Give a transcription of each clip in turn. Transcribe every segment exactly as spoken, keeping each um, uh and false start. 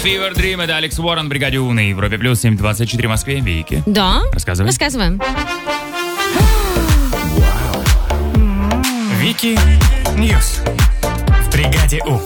Fever Dream, это Алекс Уоррен, бригаде У на Европе плюс семь двадцать четыре в Москве. Вики. Да. Рассказывай. Рассказываем. Вики Ньюс в бригаде У.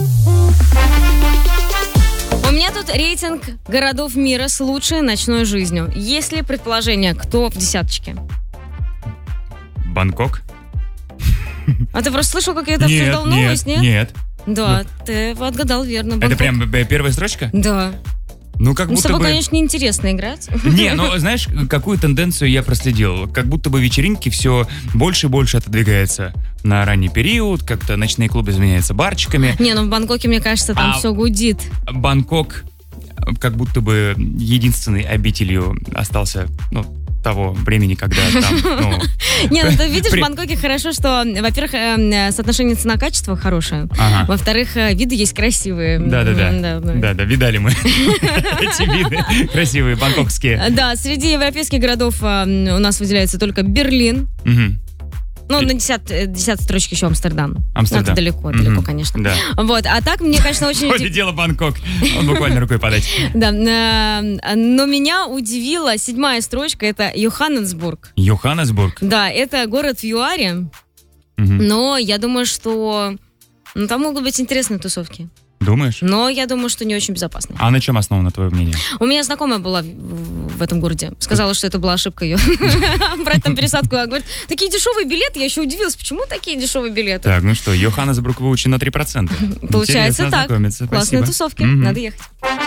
У меня тут рейтинг городов мира с лучшей ночной жизнью. Есть ли предположение, кто в десяточке? Бангкок? А ты просто слышал, как я это Нет, обсуждал новость, нет? нет. Да, ты отгадал верно. Это Бангкок. прям э, первая строчка? Да. Ну, как Ну, с будто тобой, бы... конечно, неинтересно играть. Не, ну, знаешь, какую тенденцию я проследил? Как будто бы вечеринки все больше и больше отодвигаются на ранний период, как-то ночные клубы заменяются барчиками. Не, ну в Бангкоке, мне кажется, там А- все гудит. Бангкок как будто бы единственной обителью остался, ну, того времени, когда там, ну... Не, ну ты видишь, При- в Бангкоке хорошо, что, во-первых, э, соотношение цена-качество хорошее. Ага. Во-вторых, э, виды есть красивые. Да-да-да. М, да, да. Да-да, видали мы эти виды красивые, бангкокские. Да, среди европейских городов э, у нас выделяется только Берлин. Мгм. Ну, на десятой, десятой строчке еще Амстердам. Амстердам. Ну, это далеко, Мгм. далеко, конечно. Да. Вот, а так мне, конечно, очень... Поле удив- дело Бангкок. Он буквально рукой подать. Да, э, но меня удивила седьмая строчка, это Йоханнесбург. Йоханнесбург. Да, это город в ЮАРе, Мгм. но я думаю, что ну, там могут быть интересные тусовки. Думаешь? Но я думаю, что не очень безопасные. А на чем основано твое мнение? У меня знакомая была в, в этом городе. Сказала, что это была ошибка ее. Брать там пересадку. Она говорит, такие дешевые билеты. Я еще удивилась, почему такие дешевые билеты? Так, ну что, Йоханнесбург выучен на три процента. Получается Интересно так. ознакомиться. Классные Спасибо. тусовки. Мгм. Надо ехать.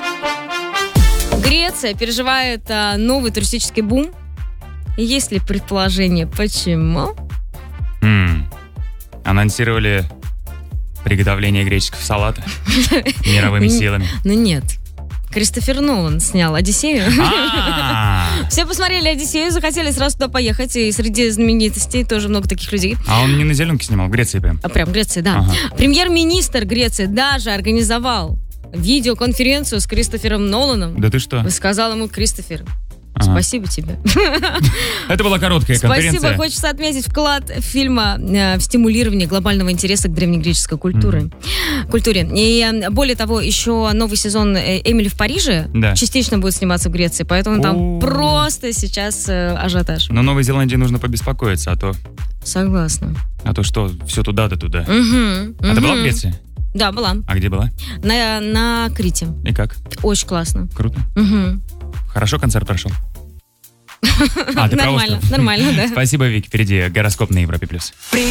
Греция переживает а, новый туристический бум. Есть ли предположение, почему? М. Анонсировали приготовление греческого салата мировыми силами. Ну нет. Кристофер Нолан снял «Одиссею». А Все посмотрели «Одиссею», захотели сразу туда поехать. И среди знаменитостей тоже много таких людей. а он не на зеленке снимал, в Греции прям. А прям Греция, да. Ага. Премьер-министр Греции даже организовал видеоконференцию с Кристофером Ноланом. Да ты что? Сказал ему: Кристофер, Ага. спасибо тебе. Это была короткая конференция. Спасибо. Хочется отметить вклад фильма э, в стимулирование глобального интереса к древнегреческой культуре. культуре. И э, более того, еще новый сезон э, «Эмили в Париже» Да. частично будет сниматься в Греции, поэтому О. там просто сейчас э, ажиотаж. Но Новой Зеландии нужно побеспокоиться, а то, Согласна. а то что, все туда да туда. Мгм, А ты была в мгм. Греции? Да, была. А где была? На, на Крите. И как? Очень классно. Круто. Мгм. Хорошо концерт прошел? А, ты про Нормально, остров. нормально, да. Спасибо, Вики. Впереди гороскоп на Европе+. плюс.